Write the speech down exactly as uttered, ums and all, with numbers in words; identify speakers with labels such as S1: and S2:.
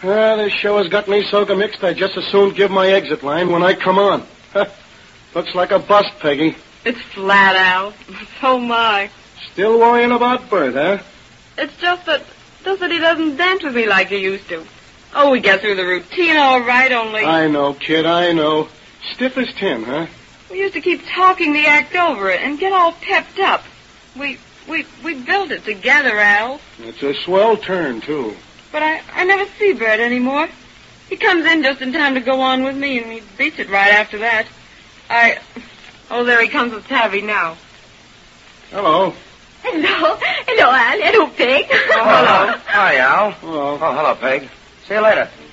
S1: Ah, this show has got me so mixed I just as soon give my exit line when I come on. Looks like a bust, Peggy.
S2: It's flat, Al. So am I.
S1: Still worrying about Bert, huh?
S2: It's just that, just that he doesn't dance with me like he used to. Oh, we get through the routine all right, only...
S1: I know, kid, I know. Stiff as tin, huh?
S2: We used to keep talking the act over and get all pepped up. We, we, we built it together, Al.
S1: It's a swell turn, too.
S2: But I, I never see Bert anymore. He comes in just in time to go on with me, and he beats it right after that. I... Oh, there he comes with Tabby now.
S1: Hello.
S3: Hello. Hello, Al. Hello, Peg.
S4: Oh, hello. Hi, Al.
S1: Hello.
S4: Oh, hello, Peg. See you later.